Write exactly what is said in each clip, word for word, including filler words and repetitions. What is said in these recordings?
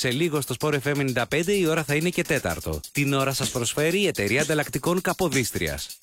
Σε λίγο στο Sport εφ εμ ενενήντα πέντε η ώρα θα είναι και τέταρτο. Την ώρα σας προσφέρει η εταιρεία ανταλλακτικών Καποδίστριας.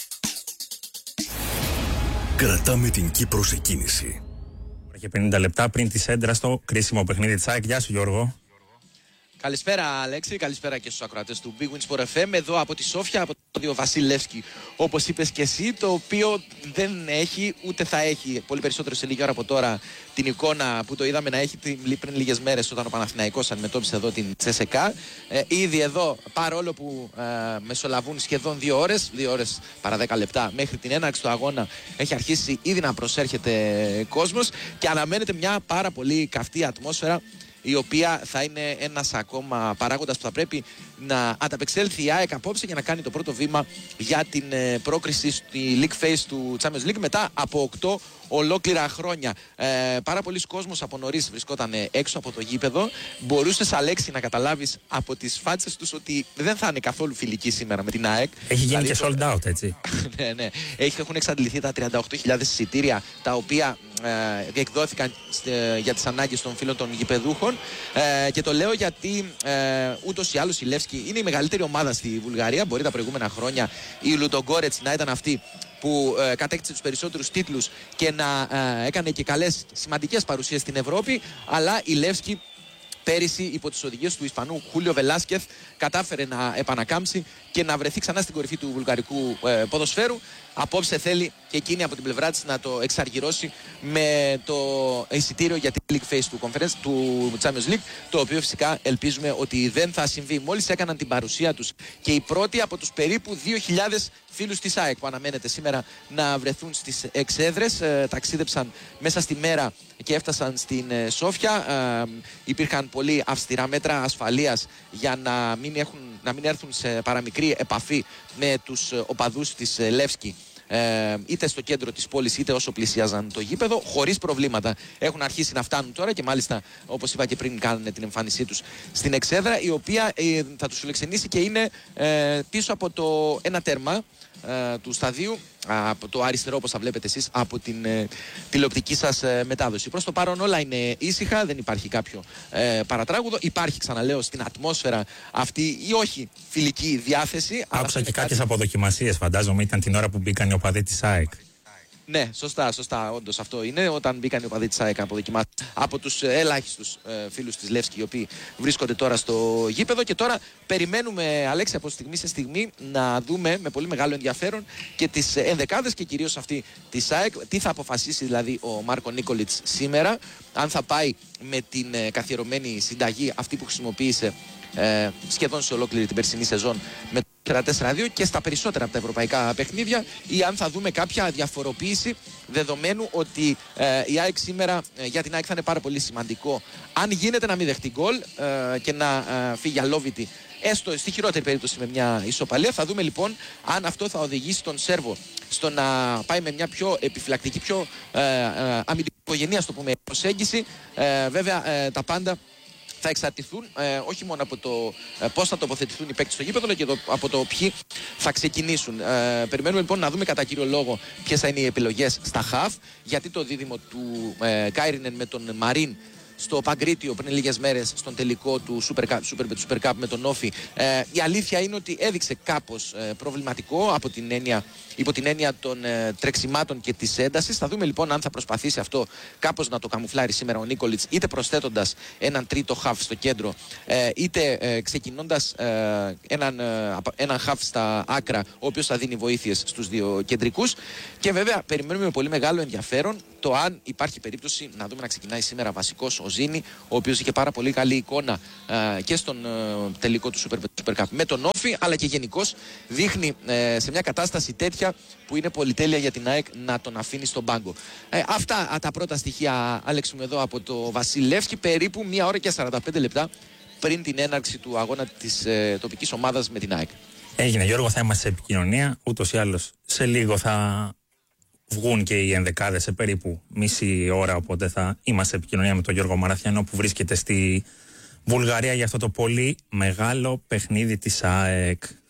Κρατάμε την Κύπρο σε κίνηση. Και πενήντα λεπτά πριν τη Σέντρα στο κρίσιμο παιχνίδι της ΑΕΚ. Γεια σου Γιώργο. Καλησπέρα Αλέξη, καλησπέρα και στους ακροατές του Big Win Sport εφ εμ, εδώ από τη Σόφια, από το δύο Βασιλεύσκη, όπως είπες και εσύ, το οποίο δεν έχει ούτε θα έχει πολύ περισσότερο σε λίγη ώρα από τώρα την εικόνα που το είδαμε να έχει πριν λίγες μέρες όταν ο Παναθηναϊκός αντιμετώπισε εδώ την Τσέσεκα. Ε, ήδη εδώ, παρόλο που ε, μεσολαβούν σχεδόν δύο ώρες, δύο ώρες παρά δέκα λεπτά μέχρι την έναρξη του αγώνα, έχει αρχίσει ήδη να προσέρχεται κόσμος και αναμένεται μια πάρα πολύ καυτή ατμόσφαιρα, η οποία θα είναι ένας ακόμα παράγοντας που θα πρέπει να ανταπεξέλθει η ΑΕΚ απόψε για να κάνει το πρώτο βήμα για την ε, πρόκριση στη League Phase του Champions League μετά από οκτώ ολόκληρα χρόνια. Ε, πάρα πολλοί κόσμος από νωρίς βρισκόταν έξω από το γήπεδο. Μπορούσες, Αλέξη, να καταλάβεις από τις φάτσες τους ότι δεν θα είναι καθόλου φιλική σήμερα με την ΑΕΚ. Έχει γίνει δηλαδή, και sold out, έτσι. ναι, ναι. Έχουν εξαντληθεί τα τριάντα οκτώ χιλιάδες εισιτήρια, τα οποία ε, εκδόθηκαν ε, για τις ανάγκες των φίλων των γηπεδούχων. Ε, και το λέω γιατί ε, ούτως ή άλλως η Λεύσκη είναι η μεγαλύτερη ομάδα στη Βουλγαρία. Μπορεί τα προηγούμενα χρόνια η Λουντογκόρετς να ήταν αυτή που ε, κατέκτησε τους περισσότερους τίτλους και να ε, έκανε και καλές σημαντικές παρουσίες στην Ευρώπη, αλλά η Λεύσκη πέρυσι υπό τις οδηγίες του Ισπανού Χούλιο Βελάσκεθ κατάφερε να επανακάμψει και να βρεθεί ξανά στην κορυφή του βουλγαρικού ε, ποδοσφαίρου. Απόψε θέλει και εκείνη από την πλευρά της να το εξαργυρώσει με το εισιτήριο για την League Phase του Conference του Champions League, το οποίο φυσικά ελπίζουμε ότι δεν θα συμβεί. Μόλις έκαναν την παρουσία τους και οι πρώτοι από τους περίπου δύο χιλιάδες φίλους της ΑΕΚ που αναμένεται σήμερα να βρεθούν στις εξέδρες, ε, ταξίδεψαν μέσα στη μέρα και έφτασαν στην ε, Σόφια. Ε, υπήρχαν πολύ αυστηρά μέτρα ασφαλείας για να μην, έχουν, να μην έρθουν σε παραμικρή επαφή με τους ε, οπαδούς της ε, Λεύσκη, Ε, είτε στο κέντρο της πόλης είτε όσο πλησίαζαν το γήπεδο, χωρίς προβλήματα. Έχουν αρχίσει να φτάνουν τώρα και μάλιστα, όπως είπα και πριν, κάνουν την εμφάνισή τους στην εξέδρα, η οποία ε, θα τους φιλοξενήσει και είναι ε, πίσω από το ένα τέρμα ε, του σταδίου, από το αριστερό, όπως θα βλέπετε εσείς από την ε, τηλεοπτική σας ε, μετάδοση. Προς το παρόν όλα είναι ήσυχα, δεν υπάρχει κάποιο ε, παρατράγουδο. Υπάρχει, ξαναλέω, στην ατμόσφαιρα αυτή ή όχι φιλική διάθεση. Άκουσα και κάποιες κάτι... αποδοκιμασίες, φαντάζομαι, ήταν την ώρα που μπήκαν οι οπαδοί της ΑΕΚ. Ναι, σωστά, σωστά. Όντως αυτό είναι. Όταν μπήκαν οι οπαδοί της ΑΕΚ από τους ελάχιστους ε, φίλους της Λεύσκη, οι οποίοι βρίσκονται τώρα στο γήπεδο. Και τώρα περιμένουμε, Αλέξη, από στιγμή σε στιγμή να δούμε με πολύ μεγάλο ενδιαφέρον και τις ενδεκάδες και κυρίως αυτή της ΑΕΚ. Τι θα αποφασίσει δηλαδή ο Μάρκο Νίκολιτς σήμερα, αν θα πάει με την ε, καθιερωμένη συνταγή αυτή που χρησιμοποίησε ε, σχεδόν σε ολόκληρη την περσινή σεζόν με τέσσερα τέσσερα δύο και στα περισσότερα από τα ευρωπαϊκά παιχνίδια, ή αν θα δούμε κάποια διαφοροποίηση, δεδομένου ότι ε, η ΑΕΚ σήμερα ε, για την ΑΕΚ θα είναι πάρα πολύ σημαντικό αν γίνεται να μην δεχτεί γκολ ε, και να ε, φύγει αλόβητη, έστω στη χειρότερη περίπτωση με μια ισοπαλία. Θα δούμε λοιπόν αν αυτό θα οδηγήσει τον Σέρβο στο να πάει με μια πιο επιφυλακτική, πιο ε, ε, αμυντικογενή, ας το πούμε, προσέγγιση. Ε, βέβαια ε, τα πάντα θα εξαρτηθούν ε, όχι μόνο από το ε, πώς θα τοποθετηθούν οι παίκτες στο γήπεδο, αλλά και το, από το ποιοι θα ξεκινήσουν. Ε, περιμένουμε λοιπόν να δούμε κατά κύριο λόγο ποιες θα είναι οι επιλογές στα χαφ, γιατί το δίδυμο του ε, Κάιρινεν με τον Μαρίν στο Παγκρίτιο πριν λίγες μέρες στον τελικό του Super Cup, Super, Super Cup με τον Όφη, ε, η αλήθεια είναι ότι έδειξε κάπως ε, προβληματικό από την έννοια, υπό την έννοια των ε, τρεξιμάτων και της έντασης. Θα δούμε λοιπόν αν θα προσπαθήσει αυτό κάπως να το καμουφλάρει σήμερα ο Νίκολιτς, είτε προσθέτοντας έναν τρίτο χαφ στο κέντρο, ε, είτε ε, ξεκινώντας ε, έναν, ε, έναν χαφ στα άκρα, ο οποίος θα δίνει βοήθειες στους δύο κεντρικούς. Και βέβαια περιμένουμε με πολύ μεγάλο ενδιαφέρον το αν υπάρχει περίπτωση να δούμε να ξεκινάει σήμερα βασικός ο Ζήνη, ο οποίος είχε πάρα πολύ καλή εικόνα ε, και στον ε, τελικό του Super, Super Cup με τον Όφη, αλλά και γενικώς δείχνει ε, σε μια κατάσταση τέτοια που είναι πολυτέλεια για την ΑΕΚ να τον αφήνει στον πάγκο. Ε, αυτά α, τα πρώτα στοιχεία, Άλεξ μου, εδώ από το Βασίλη Λεύσκη, περίπου μία ώρα και σαράντα πέντε λεπτά πριν την έναρξη του αγώνα της ε, τοπικής ομάδας με την ΑΕΚ. Έγινε, Γιώργο, θα είμαστε σε επικοινωνία. Ούτως ή άλλως σε λίγο θα βγουν και οι ενδεκάδες σε περίπου μισή ώρα, οπότε θα είμαστε σε επικοινωνία με τον Γιώργο Μαραθιανό που βρίσκεται στη Βουλγαρία για αυτό το πολύ μεγάλο παιχνίδι της ΑΕΚ.